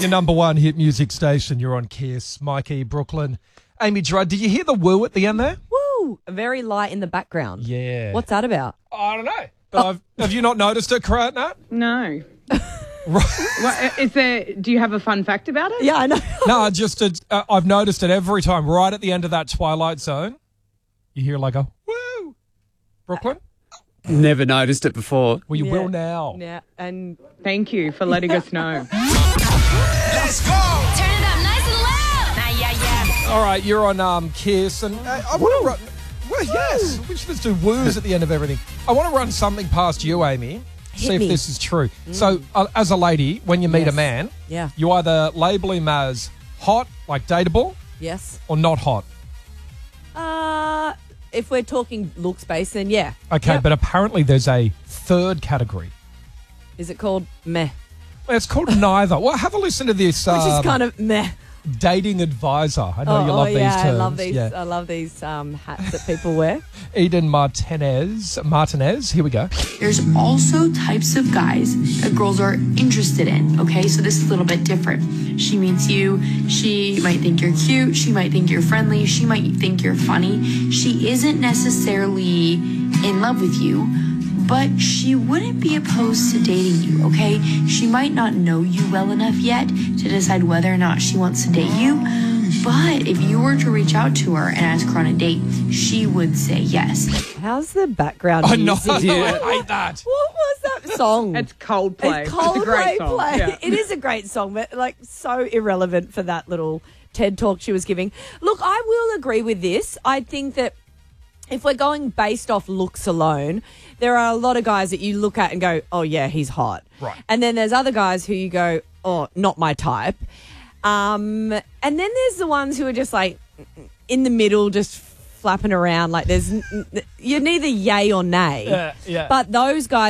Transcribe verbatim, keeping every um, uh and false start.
Your number one hit music station. You're on Kiss. Mikey, Brooklyn. Amy Drudd, did you hear the woo at the end there? Woo! Very light in the background. Yeah. What's that about? I don't know. But I've, have you not noticed it, Karat Nat? No. Right. Well, is there? Do you have a fun fact about it? Yeah, I know. No, just uh, I've noticed it every time. Right at the end of that Twilight Zone, you hear like a woo. Brooklyn? Never noticed it before. Well, you Yeah. will now. Yeah, and Thank you for letting us know. Let's go. Turn it up nice and loud. Nah, yeah, yeah. All right, you're on um, Kiss, and uh, I want to run. Well, yes, we should just do woos at the end of everything. I want to run something past you, Amy. See Hit if me. this is true. So, uh, as a lady, when you meet Yes. a man, yeah, you either label him as hot, like dateable, yes. or not hot. Uh, if we're talking looks based, then yeah. Okay, Yep. but apparently there's a third category. Is it called meh? Well, it's called neither. Well, have a listen to this. Which is um, kind of meh. dating advisor. I know oh, you love oh, these yeah, terms. I love these. Yeah. I love these um, hats that people wear. Eden Martinez. Martinez. Here we go. There's also types of guys that girls are interested in, okay? So this is a little bit different. She meets you, she might think you're cute, she might think you're friendly, she might think you're funny. She isn't necessarily in love with you, but she wouldn't be opposed to dating you, okay? She might not know you well enough yet to decide whether or not she wants to date you, but if you were to reach out to her and ask her on a date, she would say yes. How's the background I know. music? I hate that. What was that song? It's Coldplay. It's It's a great Coldplay song. play. Yeah. It is a great song, but like so irrelevant for that little TED talk she was giving. Look, I will agree with this. I think that if we're going based off looks alone, there are a lot of guys that you look at and go, oh, yeah, he's hot. Right. And then there's other guys who you go, oh, not my type. Um, and then there's the ones who are just like in the middle, just flapping around. Like there's, you're neither yay or nay. Yeah, yeah. But those guys